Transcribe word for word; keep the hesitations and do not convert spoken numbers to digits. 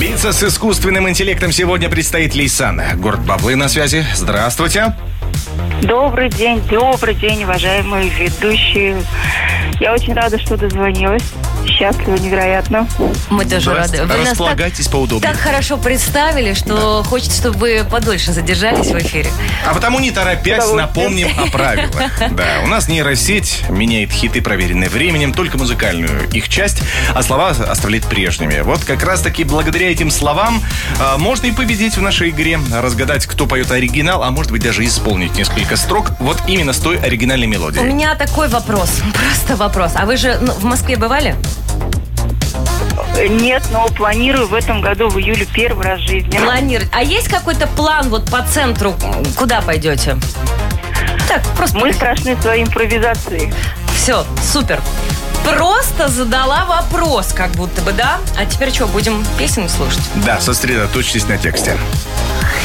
Биться с искусственным интеллектом сегодня предстоит Лейсан. Город Баблы на связи. Здравствуйте. Добрый день, добрый день, уважаемые ведущие. Я очень рада, что дозвонилась. Счастлива невероятно. Мы тоже рады. Вы нас Располагайтесь так, поудобнее. так хорошо представили, что да. Хочется, чтобы вы подольше задержались в эфире. А потому, не торопясь, напомним о правилах. Да, у нас нейросеть меняет хиты, проверенные временем, только музыкальную их часть, а слова оставляет прежними. Вот как раз-таки благодаря этим словам а, можно и победить в нашей игре, разгадать, кто поет оригинал, а может быть даже исполнить несколько строк вот именно с той оригинальной мелодией. У меня такой вопрос, просто вопрос. А вы же ну, в Москве бывали? Нет, но планирую в этом году, в июле, первый раз в жизни. Планировать. А есть какой-то план вот по центру, куда пойдете? Так, просто... Мы страшны своей импровизацией. Все, супер. Просто задала вопрос, как будто бы, да? А теперь что, будем песню слушать? Да, сосредоточьтесь на тексте.